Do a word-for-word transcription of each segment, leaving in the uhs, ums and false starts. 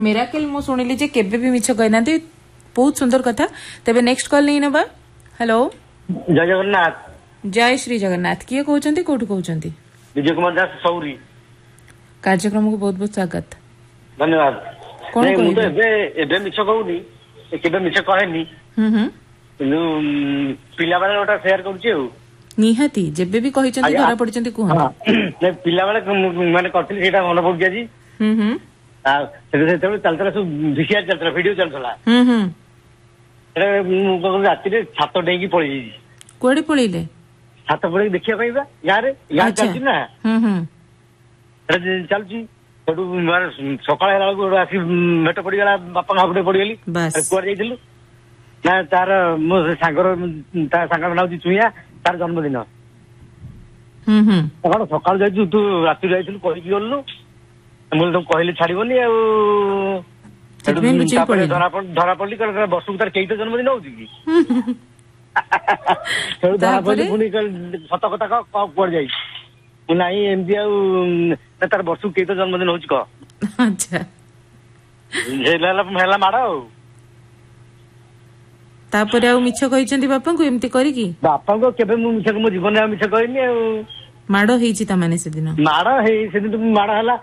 Miracle मु शुणिली जे केबे भी मिछ कहना बहुत सुंदर कथा। तेबे नेक्स्ट कॉल नहीं नबा। हेलो जय जगन्नाथ। जय श्री जगन्नाथ। किए कहउचंती कोठु कहउचंती? विजय कुमार दास सौरी। कार्यक्रम को बहुत बहुत स्वागत। धन्यवाद। कौन नहीं मु तो कहइबे? एबे एबे मिछ कहउनी केबे मिछ कहेनी। हम हम पिला बेले ओटा शेयर करूची हो निहाती जेबे भी कहिचंती धरा पड़चंती कुह नहीं पिला बेले माने करथिली सेटा मन पड़ गया जी। हम हम आ से से चलतला सब भिसिया चलतला वीडियो चलतला। हम हम एरे मु को राती रे छात डेगी पड़ी कोडी पळीले छात पड़ी देखिया पाइबा यार यार चलची ना। हम हम एरे चलची सेटू मार सकाळ हेला को आसी मेट पड़ी गला बापा हापडे पड़ी गेली बस कुआर जाइथिलु ना तार मो सागर ता सागर नाउ चुइया तार जन्मदिन। हम हम कौन सकाळ जाइछु तू राती जाइथिलु कहि गल्लु मु तो कहली छाड़बनी आ धरा धरा पड़ी वर्ष तार कई तो जन्मदिन हो धरा पड़ी पुणी सत कथा कह कुआड़ जाई नाई एमती आ तार वर्ष कई तो जन्मदिन हो कह। अच्छा हेला माड़ आ तापर आ मिछ कहिचंती बापा को एमती करिकी बापा को केबे मु मिछ मो जीवन में मिछ कहनी आ माड़ हेची ता माने से दिन माड़ हे से दिन माड़ हला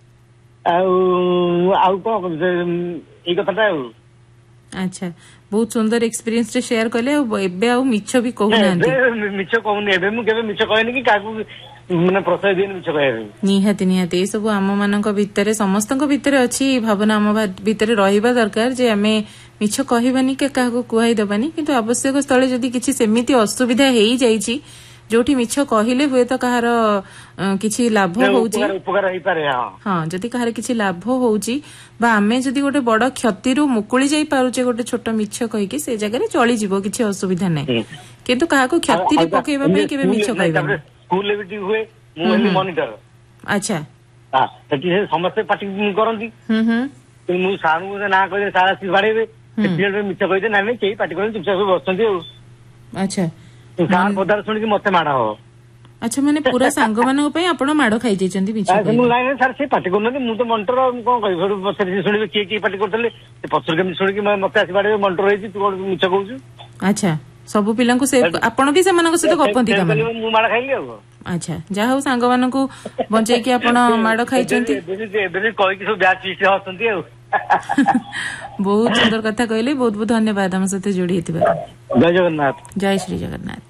कथा। अच्छा बहुत सुंदर एक्सपीरियंस रे शेयर कले एबे आ मिछ भी कहू नांती मिछ कहूनी एबे मु केबे मिछ कहनी कि काकू माने प्रोत्साहन दिन मिछ कहबे निहाती निहाती ए सब आम मानक भितरे समस्तक भितरे अछि भावना आम भितरे रहिबा दरकार जे आमे मिछ कहबानी के काकू कुहाई दबानी किंतु आवश्यक स्थले जदी किछि सेमिति असुविधा हेई जाईछि जोठी मिछ कहिले हुए तो कहार किछि लाभ होउची उपकार होई पारे। हां जदी कहार किछि लाभ होउची बा आमे जदी गोटे बड़ क्षति रु मुकुली जाई पारुचे गोटे छोट मिछ कहि के से जगह रे चली जीवो किछि असुविधा नै किंतु कहा को क्षति रे पकेबा पे केबे मिछ कहबा स्कूल ले भी हुए मु एली मॉनिटर। अच्छा हां सेठी से समस्त पार्टी करंती हम हम मु सारू को ना कहे सारा सी बाड़ेबे पीरियड में मिछ कहि दे ना में केही पार्टी करन चुपचाप बसंती। अच्छा सार पदार सुन के मते माड़ हो। अच्छा माने पूरा सांग मानक पे आपण माड़ खाई जेचंती मिछ मु लाइन सर से पार्टी करन मु तो मॉनिटर कोन कहि फेर पछरे सुनिबे के के पार्टी करतले से पछर के सुन के मते आसी बाड़े मॉनिटर होई तू मिछ कहउछु। अच्छा सब पिला को से आपण भी से मानक से तो गपंती का मु माड़ खाइली हो। अच्छा जा हो सांग मानक बंचै कि आपण माड़ खाइचंती एबे कहि कि सब ब्याच सिस्टम हसंती हो। बहुत सुंदर कथा कहले बहुत बहुत धन्यवाद हम साथे जोड़ी हेतिबा। जय जगन्नाथ। जय श्री जगन्नाथ।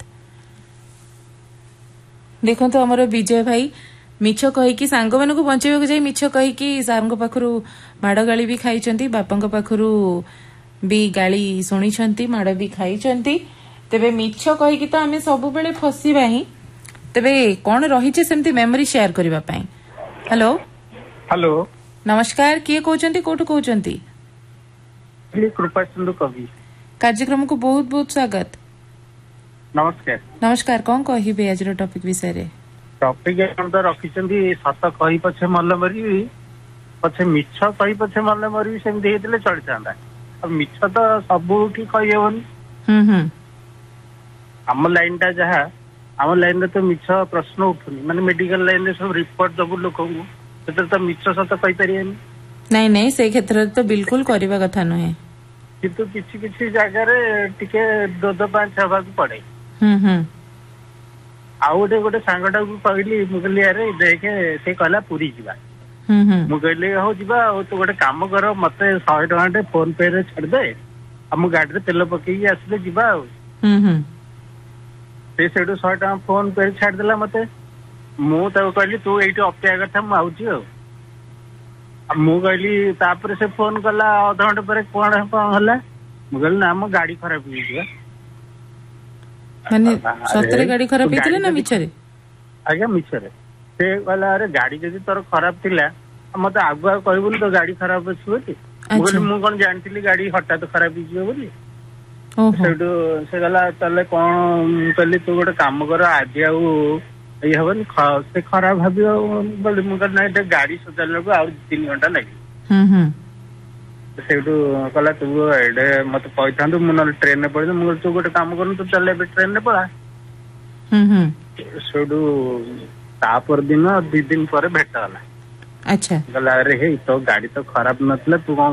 देखो तो हमर विजय भाई मिछ कहि कि सांग मानक बंचैबा को जाई मिछ कहि कि सारंग पाखरु माड़ गाली भी खाइचंती बापंग पाखरु भी गाली सुनिचंती माड़ भी खाइचंती तेबे मिछ कहि कि तो हमें सब बेले फसीबा ही तेबे कोन रही छे सेमती मेमोरी शेयर करबा पई। हेलो हेलो नमस्कार किए कहउचंती कोठु कहउचंती? कृपा सिंधु कवि। कार्यक्रम को बहुत बहुत स्वागत। नमस्कार नमस्कार कौन कहिबे आज टॉपिक विषय रे? टॉपिक हम तो रखिचंदी सत कहि पछे मल्ल मरी पछे मिछ कहि पछे मल्ल मरी सेमती हेतले चल जांदा। अब मिछ तो सबुठी कहि हेबनी। हम हम हम लाइन ता जहा हम लाइन रे तो मिछ प्रश्न उठुनी माने मेडिकल लाइन रे सब रिपोर्ट दबु लोक को सेतर तो मिछ सत कहि परियनी। नहीं नहीं से क्षेत्र तो बिल्कुल करबा कथा नहे किंतु किछि किछि जगह रे टिके दो दो पांच हवा को पड़े। हम हम आउ गोटे गोटे सांगटा को कहली मु कहली अरे देखे से कहला पूरी जीवा। हम हम मु कहली हो जीवा तो गोटे काम कर मते सौ टका फोन पे रे छाड़ दे हम गाड़ी रे तेल पकई आसले जीवा। हम हम से सेडू सौ टका फोन पे छाड़ देला मते मु तो कहली तू एठी अपेक्षा करथा मु आउची हो। मु कहली तापर से फोन कला आधा घंटा पर कोन हला मु कहली ना मो गाड़ी खराब हो गई माने सतरे गाड़ी खराब हेतिले ना मिछरे? आज्ञा मिछरे से कहला अरे गाड़ी जदी तोर खराब थिला मते आगुआ कहबुनी तो गाड़ी खराब अछि बोली बोली मु कोन जानथिली गाड़ी हठात खराब हो जियो बोली। ओहो सेडू से गला तले कोन कहली तू गोटे काम कर आज आउ ये हबनी से खराब भाबियो बोली मु कहना ए गाड़ी सजाले को और तीन घंटा लागि। हम हम सेडू कहला तू एडे मते कहथांतु मु न ट्रेन ने पड़े मु तू गोटे काम करन तू चले बे ट्रेन ने पड़ा। हम हम सेडू तापर दिन दि दिन पर भेट होला। अच्छा गला अरे हे तो गाड़ी तो खराब नथले तू